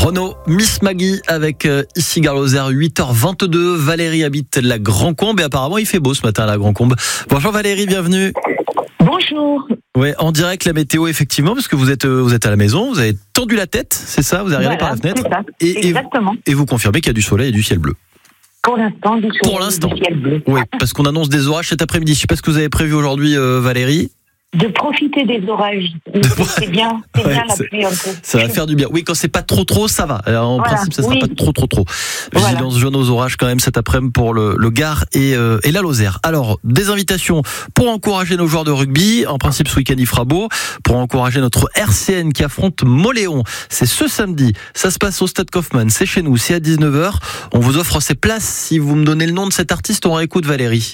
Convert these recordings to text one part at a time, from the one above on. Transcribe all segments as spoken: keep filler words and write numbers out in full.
Renaud, Miss Maggie avec euh, ici Gare Lozère, huit heures vingt-deux. Valérie habite la Grand-Combe et apparemment il fait beau ce matin à la Grand-Combe. Bonjour Valérie, bienvenue. Bonjour. Ouais, en direct la météo effectivement, parce que vous êtes euh, vous êtes à la maison, vous avez tendu la tête, c'est ça, vous avez regardé Voilà, par la fenêtre. c'est ça. Et, Exactement. Et, et vous confirmez qu'il y a du soleil et du ciel bleu. Pour l'instant, du soleil, Pour l'instant. du ciel bleu. Oui, parce qu'on annonce des orages cet après-midi. Je sais pas ce que vous avez prévu aujourd'hui, euh, Valérie. De profiter des orages. C'est bien, c'est Ouais, bien la c'est- pluie un peu. Ça va faire du bien. Oui, quand c'est pas trop trop, ça va. Alors, en Voilà, principe, ça sera oui. pas trop trop trop. Voilà. Vigilance jaune aux orages quand même cet après-midi pour le, le Gard et, euh, et la Lozère. Alors, des invitations pour encourager nos joueurs de rugby. En principe, ce week-end, il fera beau. Pour encourager notre R C N qui affronte Moléon. C'est ce samedi. Ça se passe au Stade Kaufmann. C'est chez nous. C'est à dix-neuf heures. On vous offre ces places. Si vous me donnez le nom de cet artiste, on réécoute Valérie.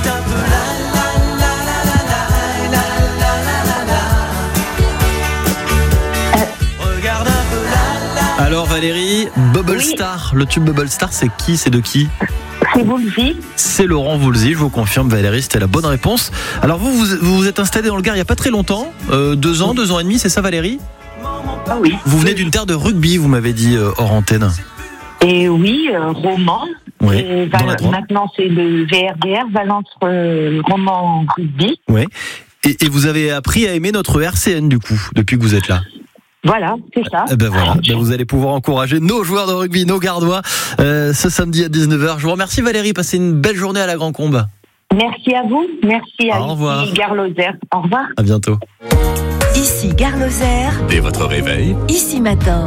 Alors Valérie, Bubble Oui. Star, le tube Bubble Star, c'est qui, c'est de qui? C'est vous le dites. C'est Laurent Voulzy, je vous confirme Valérie, c'était la bonne réponse. Alors vous, vous vous, vous êtes installé dans le Gard il n'y a pas très longtemps, euh, deux ans, deux ans et demi, c'est ça Valérie? Ah oui. Vous venez d'une terre de rugby, vous m'avez dit euh, hors antenne. Et oui, euh, Roman. Oui, Et dans Val- la Drôme. maintenant, c'est le V R D R, Valence euh, Roman Rugby. Ouais. Et, et vous avez appris à aimer notre R C N du coup, depuis que vous êtes là. Voilà, c'est ça. Eh ben voilà, ben vous allez pouvoir encourager nos joueurs de rugby, nos Gardois, euh, ce samedi à dix-neuf heures. Je vous remercie Valérie, passez une belle journée à la Grand-Combe. Merci à vous. Merci à Au revoir. ici, Gare Lozère. Au revoir. À bientôt. Ici Gare Lozère, Dès votre réveil, ici matin.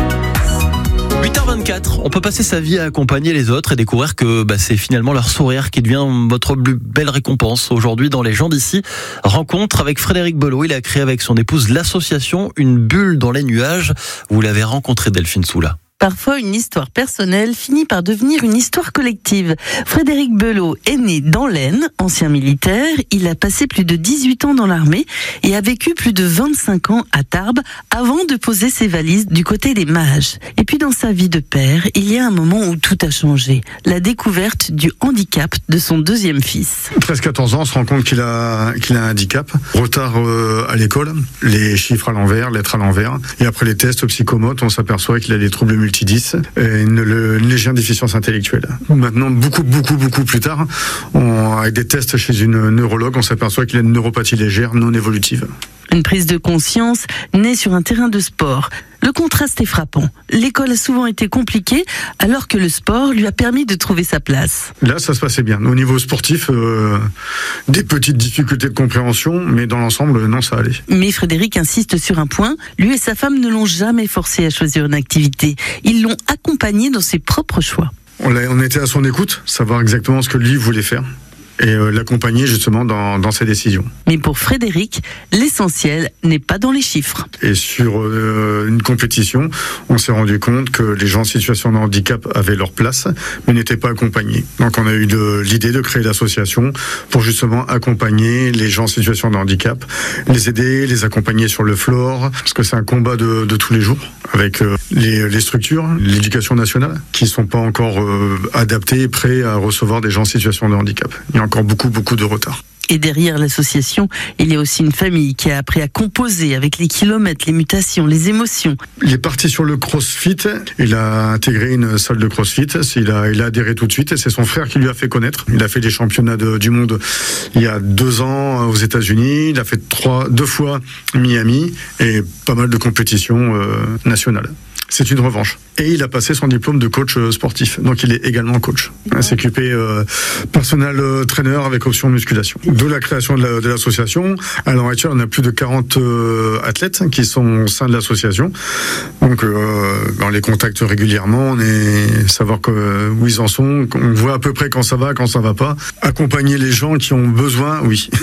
huit heures vingt-quatre, on peut passer sa vie à accompagner les autres et découvrir que bah, c'est finalement leur sourire qui devient votre plus belle récompense. Aujourd'hui, dans Les gens d'ici, rencontre avec Frédéric Belot. Il a créé avec son épouse l'association Une bulle dans les nuages. Vous l'avez rencontré, Delphine Soula. Parfois, une histoire personnelle finit par devenir une histoire collective. Frédéric Belot est né dans l'Aisne, ancien militaire. Il a passé plus de dix-huit ans dans l'armée et a vécu plus de vingt-cinq ans à Tarbes avant de poser ses valises du côté des Mages. Et puis dans sa vie de père, il y a un moment où tout a changé. La découverte du handicap de son deuxième fils. treize quatorze ans, on se rend compte qu'il a, qu'il a un handicap. Retard euh, à l'école, les chiffres à l'envers, lettres à l'envers. Et après les tests psychomotes, on s'aperçoit qu'il a des troubles multidis et une, le- une légère déficience intellectuelle. Maintenant, beaucoup, beaucoup, beaucoup plus tard, on, avec des tests chez une neurologue, on s'aperçoit qu'il a une neuropathie légère non évolutive. Une prise de conscience née sur un terrain de sport. Le contraste est frappant. L'école a souvent été compliquée, alors que le sport lui a permis de trouver sa place. Là, ça se passait bien. Au niveau sportif, euh, des petites difficultés de compréhension, mais dans l'ensemble, non, ça allait. Mais Frédéric insiste sur un point, lui et sa femme ne l'ont jamais forcé à choisir une activité. Ils l'ont accompagné dans ses propres choix. On, l'a- on était à son écoute, savoir exactement ce que lui voulait faire et euh, l'accompagner justement dans, dans ses décisions. Mais pour Frédéric, l'essentiel n'est pas dans les chiffres. Et sur euh, une compétition, on s'est rendu compte que les gens en situation de handicap avaient leur place, mais n'étaient pas accompagnés. Donc on a eu de- l'idée de créer l'association pour justement accompagner les gens en situation de handicap, les aider, les accompagner sur le floor, parce que c'est un combat de, de tous les jours, avec euh, les, les structures, l'éducation nationale, qui sont pas encore euh, adaptées et prêts à recevoir des gens en situation de handicap. Il y a encore beaucoup, beaucoup de retard. Et derrière l'association, il y a aussi une famille qui a appris à composer avec les kilomètres, les mutations, les émotions. Il est parti sur le CrossFit, il a intégré une salle de CrossFit, il a, il a adhéré tout de suite et c'est son frère qui lui a fait connaître. Il a fait des championnats de- du monde il y a deux ans aux États-Unis, il a fait trois, deux fois Miami et pas mal de compétitions euh, nationales. C'est une revanche. Et il a passé son diplôme de coach euh, sportif. Donc il est également coach. Un C Q P euh, personnel euh, trainer avec option musculation. D'où la création de, la- de l'association. À l'heure actuelle, on a plus de quarante euh, athlètes qui sont au sein de l'association. Donc euh, on les contacte régulièrement. On est savoir que, où ils en sont. On voit à peu près quand ça va, quand ça va pas. Accompagner les gens qui ont besoin, oui.